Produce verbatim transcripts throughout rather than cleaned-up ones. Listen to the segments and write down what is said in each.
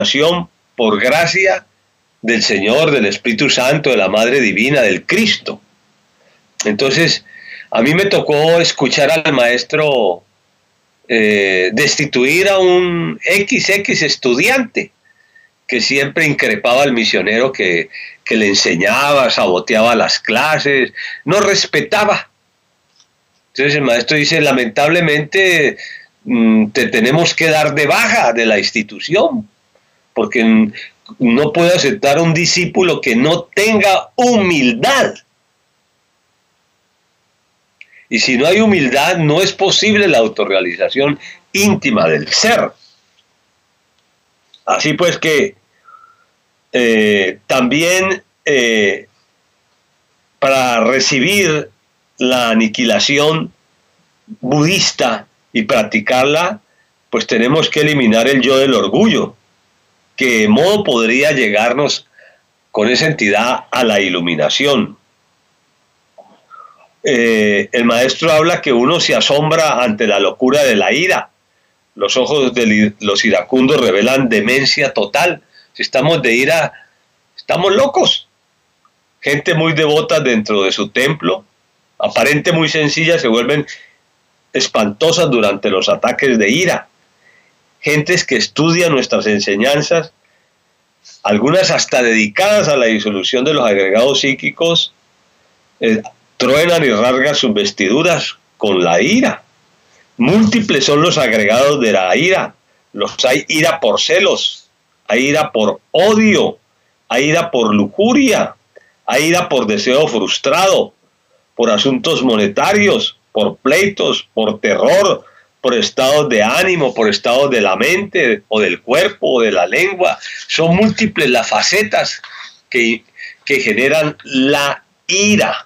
por gracia del Señor, del Espíritu Santo, de la Madre Divina, del Cristo. Entonces, a mí me tocó escuchar al maestro eh, destituir a un equis equis estudiante que siempre increpaba al misionero que, que le enseñaba, saboteaba las clases, no respetaba. Entonces el maestro dice, lamentablemente te tenemos que dar de baja de la institución, porque no puedo aceptar un discípulo que no tenga humildad. Y si no hay humildad, no es posible la autorrealización íntima del ser. Así pues que eh, también eh, para recibir la aniquilación budista y practicarla, pues tenemos que eliminar el yo del orgullo, que de modo podría llegarnos con esa entidad a la iluminación. Eh, el maestro habla que uno se asombra ante la locura de la ira. Los ojos de los iracundos revelan demencia total. Si estamos de ira, estamos locos. Gente muy devota dentro de su templo, aparente muy sencilla, se vuelven espantosas durante los ataques de ira. Gentes que estudian nuestras enseñanzas, algunas hasta dedicadas a la disolución de los agregados psíquicos, eh, truenan y rasgan sus vestiduras con la ira. Múltiples son los agregados de la ira. Los hay ira por celos, hay ira por odio, hay ira por lujuria, hay ira por deseo frustrado, por asuntos monetarios, por pleitos, por terror, por estados de ánimo, por estados de la mente o del cuerpo o de la lengua. Son múltiples las facetas que, que generan la ira.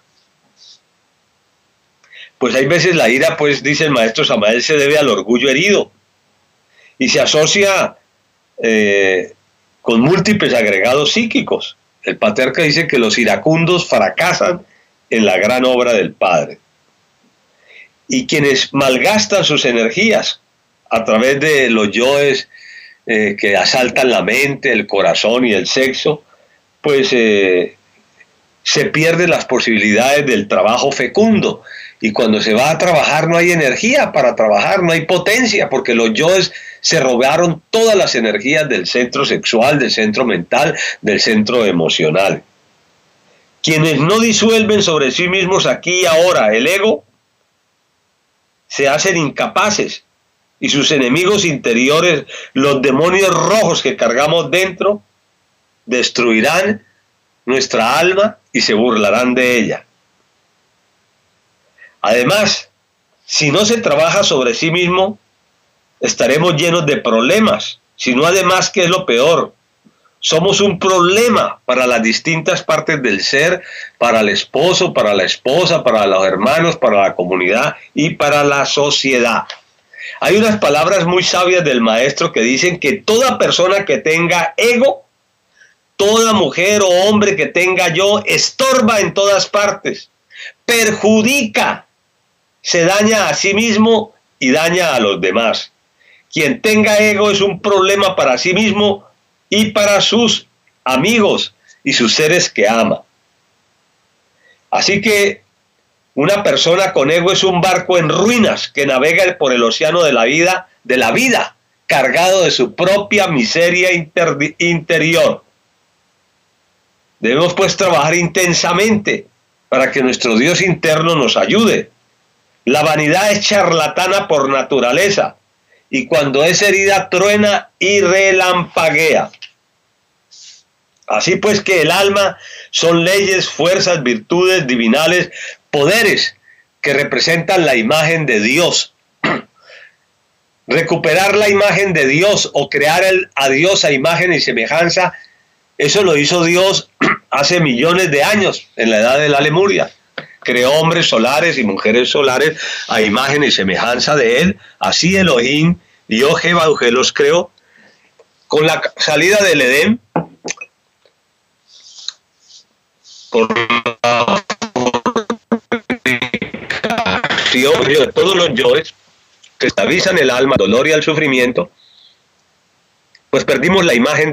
Pues hay veces la ira, pues dice el maestro Samael, se debe al orgullo herido y se asocia eh, con múltiples agregados psíquicos. El patriarca dice que los iracundos fracasan en la gran obra del Padre. Y quienes malgastan sus energías a través de los yoes eh, que asaltan la mente, el corazón y el sexo, pues eh, se pierden las posibilidades del trabajo fecundo. Y cuando se va a trabajar no hay energía para trabajar, no hay potencia, porque los yoes se robaron todas las energías del centro sexual, del centro mental, del centro emocional. Quienes no disuelven sobre sí mismos aquí y ahora el ego, se hacen incapaces, y sus enemigos interiores, los demonios rojos que cargamos dentro, destruirán nuestra alma y se burlarán de ella. Además, si no se trabaja sobre sí mismo, estaremos llenos de problemas, sino además, que es lo peor, somos un problema para las distintas partes del ser, para el esposo, para la esposa, para los hermanos, para la comunidad y para la sociedad. Hay unas palabras muy sabias del maestro que dicen que toda persona que tenga ego, toda mujer o hombre que tenga yo, estorba en todas partes, perjudica, se daña a sí mismo y daña a los demás. Quien tenga ego es un problema para sí mismo y para sus amigos y sus seres que ama. Así que una persona con ego es un barco en ruinas que navega por el océano de la vida, de la vida, cargado de su propia miseria inter- interior. Debemos pues trabajar intensamente para que nuestro Dios interno nos ayude. La vanidad es charlatana por naturaleza, y cuando es herida truena y relampaguea. Así pues que el alma son leyes, fuerzas, virtudes divinales, poderes que representan la imagen de Dios. Recuperar la imagen de Dios o crear el, a Dios a imagen y semejanza, eso lo hizo Dios hace millones de años, en la edad de la Lemuria. Creó hombres solares y mujeres solares a imagen y semejanza de él. Así Elohim, Dios Jehová los creó. Con la salida del Edén, por la de todos los yoes que esclavizan el alma al dolor y al sufrimiento, pues perdimos la imagen